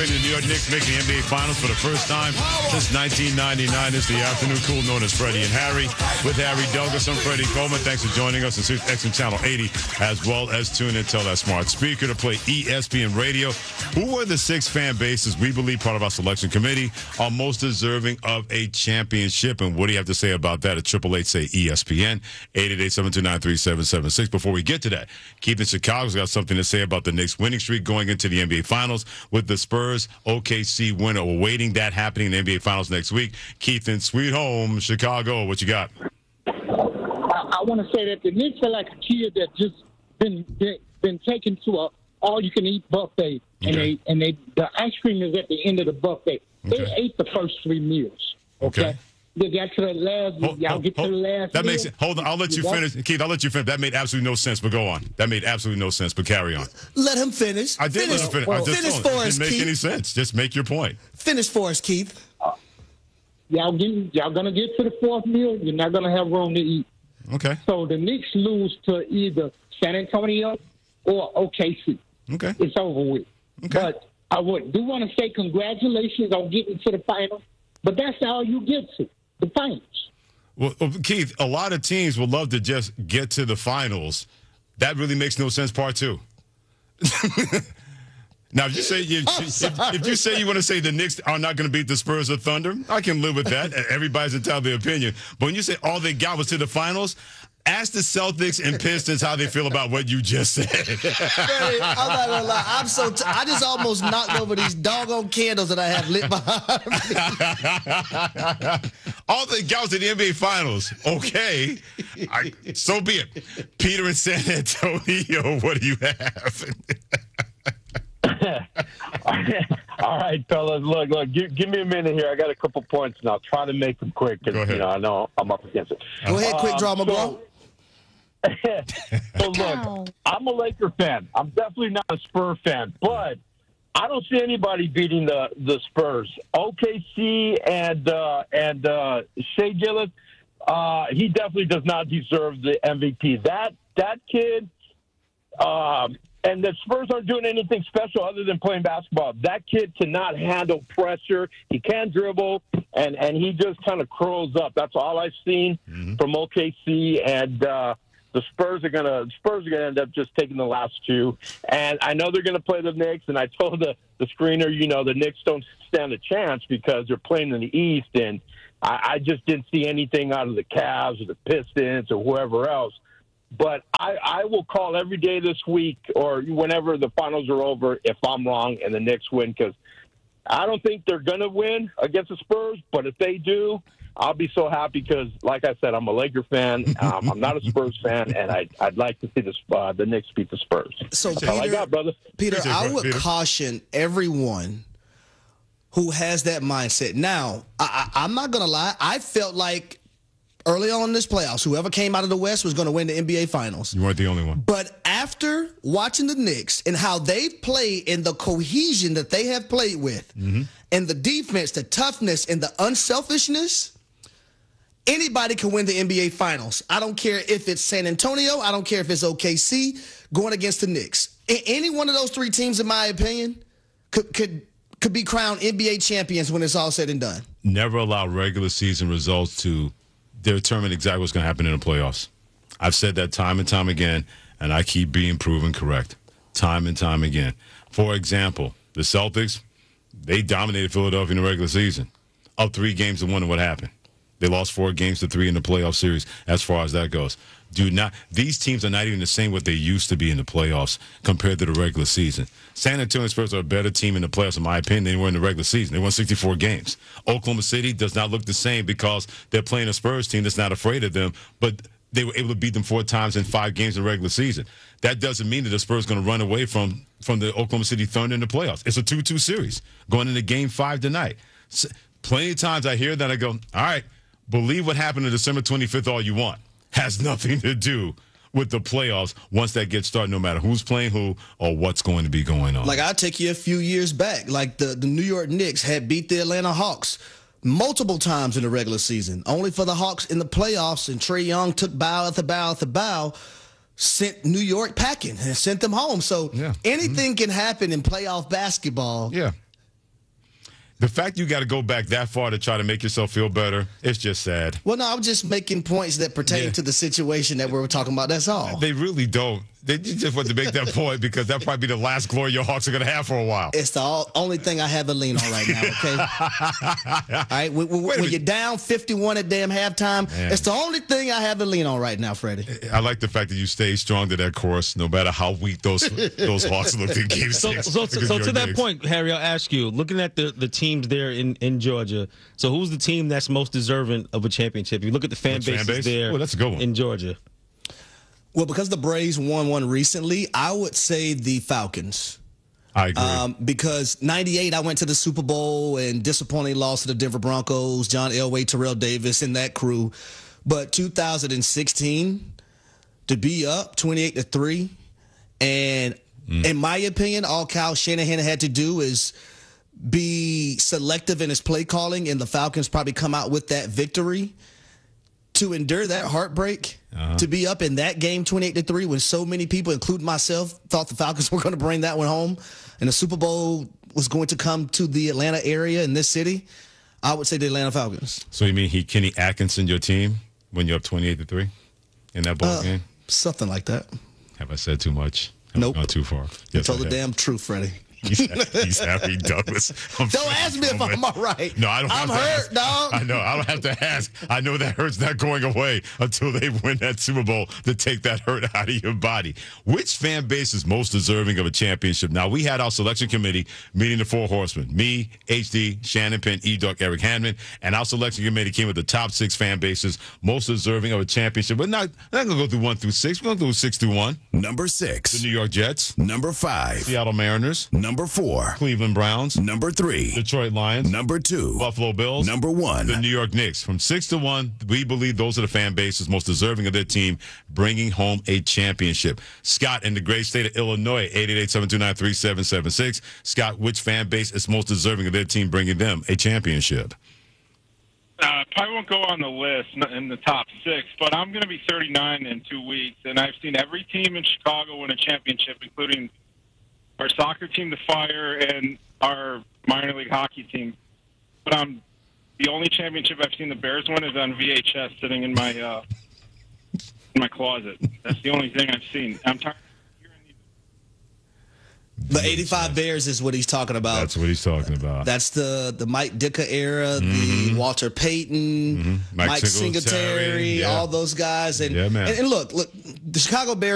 celebrating the New York Knicks making the NBA Finals for the first time since 1999. It's the afternoon cool known as Freddie and Harry. With Harry Douglas, I'm Freddie Coleman. Thanks for joining us on XM Channel 80, as well as tune in, tell that smart speaker to play ESPN Radio. Who are the 6 fan bases we believe part of our selection committee are most deserving of a championship? And what do you have to say about that at 888-SAY-ESPN, 888-729-3776. Before we get to that, Keith in Chicago's got something to say about the Knicks winning streak going into the NBA Finals with the Spurs OKC winner. We're waiting that happening in the NBA Finals next week. Keith in Sweet Home, Chicago, what you got? I want to say that the Knicks are like a kid that just been taken to a all-you-can-eat buffet, Okay. and the ice cream is at the end of the buffet. They ate the first 3 meals. Okay. They got to the last. Y'all get to the last. That meal. makes it. Hold on. I'll let you finish, Keith. I'll let you finish. That made absolutely no sense. But go on. That made absolutely no sense. But carry on. Let him finish. I did let him finish. Well, I just finish told for him. It us, didn't make Keith. any sense. Just make your point. Finish for us, Keith. Y'all gonna get to the 4th meal. You're not gonna have room to eat. Okay. So the Knicks lose to either San Antonio or OKC. Okay. It's over with. Okay. But I do want to say congratulations on getting to the finals. But that's all you get to, the finals. Well, Keith, a lot of teams would love to just get to the finals. That really makes no sense, part 2. Now, if you say if you say you want to say the Knicks are not going to beat the Spurs or Thunder, I can live with that. Everybody's entitled to their opinion. But when you say all they got was to the finals, ask the Celtics and Pistons how they feel about what you just said. Freddie, I'm not gonna lie. I just almost knocked over these doggone candles that I have lit behind me. All they got was to the NBA Finals. Okay, so be it. Peter in San Antonio, what do you have? All right, fellas. Look. Give me a minute here. I got a couple points, and I'll try to make them quick because I know I'm up against it. Go ahead, quick drama, bro. So look, I'm a Laker fan. I'm definitely not a Spur fan, but I don't see anybody beating the Spurs. OKC and Shea Gillis, he definitely does not deserve the MVP. That kid. And the Spurs aren't doing anything special other than playing basketball. That kid cannot handle pressure. He can dribble, and he just kind of curls up. That's all I've seen from OKC. And the Spurs are gonna end up just taking the last 2. And I know they're gonna play the Knicks. And I told the screener, the Knicks don't stand a chance because they're playing in the East. And I just didn't see anything out of the Cavs or the Pistons or whoever else. But I will call every day this week or whenever the finals are over if I'm wrong and the Knicks win, because I don't think they're going to win against the Spurs. But if they do, I'll be so happy because, like I said, I'm a Laker fan. I'm not a Spurs fan, and I'd like to see the Knicks beat the Spurs. So, That's all I got, brother. Peter, I would Peter. caution everyone who has that mindset. Now, I'm not going to lie. I felt like early on in this playoffs, whoever came out of the West was going to win the NBA Finals. You weren't the only one. But after watching the Knicks and how they've played and the cohesion that they have played with, and the defense, the toughness, and the unselfishness, anybody can win the NBA Finals. I don't care if it's San Antonio. I don't care if it's OKC going against the Knicks. Any one of those 3 teams, in my opinion, could be crowned NBA champions when it's all said and done. Never allow regular season results to determine exactly what's going to happen in the playoffs. I've said that time and time again, and I keep being proven correct time and time again. For example, the Celtics, they dominated Philadelphia in the regular season. Up 3 games to 1, and what happened? They lost 4 games to 3 in the playoff series as far as that goes. These teams are not even the same what they used to be in the playoffs compared to the regular season. San Antonio Spurs are a better team in the playoffs, in my opinion, than they were in the regular season. They won 64 games. Oklahoma City does not look the same because they're playing a Spurs team that's not afraid of them, but they were able to beat them 4 times in 5 games in the regular season. That doesn't mean that the Spurs are going to run away from the Oklahoma City Thunder in the playoffs. It's a 2-2 series going into Game 5 tonight. Plenty of times I hear that, I go, all right, believe what happened on December 25th all you want. Has nothing to do with the playoffs once that gets started, no matter who's playing who or what's going to be going on. Like, I'll take you a few years back. Like, the New York Knicks had beat the Atlanta Hawks multiple times in the regular season, only for the Hawks in the playoffs, and Trae Young took bow after bow after bow, sent New York packing and sent them home. So anything can happen in playoff basketball. Yeah. The fact you got to go back that far to try to make yourself feel better, it's just sad. Well, no, I'm just making points that pertain to the situation that we're talking about. That's all. They really don't. They just want to make that point because that'll probably be the last glory your Hawks are going to have for a while. It's the only thing I have to lean on right now, okay? All right, when you're down 51 at damn halftime, it's the only thing I have to lean on right now, Freddie. I like the fact that you stay strong to that course, no matter how weak those Hawks looked in Game 6. So to that point, Harry, I'll ask you, looking at the teams there in Georgia, so who's the team that's most deserving of a championship? You look at the fan bases there that's a good one. in Georgia. Well, because the Braves won one recently, I would say the Falcons. I agree. Because 98, I went to the Super Bowl and disappointingly lost to the Denver Broncos, John Elway, Terrell Davis, and that crew. But 2016, to be up 28-3, and in my opinion, all Kyle Shanahan had to do is be selective in his play calling, and the Falcons probably come out with that victory. To endure that heartbreak, to be up in that game 28-3 when so many people, including myself, thought the Falcons were going to bring that one home and the Super Bowl was going to come to the Atlanta area in this city, I would say the Atlanta Falcons. So you mean Kenny Atkinson your team when you're up 28-3 in that ball game? Something like that. Have I said too much? Have Nope. I gone too far? You Yes, told I the have. damn truth, Freddie. He's Harry Douglas. Don't ask me if I'm all right. No, I don't. I'm have to hurt, ask. dog. I know. I don't have to ask. I know that hurt's not going away until they win that Super Bowl to take that hurt out of your body. Which fan base is most deserving of a championship? Now, we had our selection committee meeting the Four Horsemen. Me, HD, Shannon Penn, E-Duck, Eric Hanman, and our selection committee came with the top 6 fan bases most deserving of a championship. We're not going to go through 1 through 6. We're going to go 6 through 1. Number 6. The New York Jets. Number 5. Seattle Mariners. Number 4. Cleveland Browns. Number 3. Detroit Lions. Number 2. Buffalo Bills. Number 1. The New York Knicks. From 6 to 1, we believe those are the fan bases most deserving of their team bringing home a championship. Scott in the great state of Illinois, 888-729-3776. Scott, which fan base is most deserving of their team bringing them a championship? Probably won't go on the list in the top 6, but I'm going to be 39 in 2 weeks, and I've seen every team in Chicago win a championship, including our soccer team, the Fire, and our minor league hockey team. But the only championship I've seen the Bears win is on VHS sitting in my closet. That's the only thing I've seen. I'm tired. The 85 Bears is what he's talking about. That's what he's talking about. That's the Mike Ditka era, the Walter Payton, Mike Singletary, yeah. all those guys. And, Yeah, man. and look, the Chicago Bears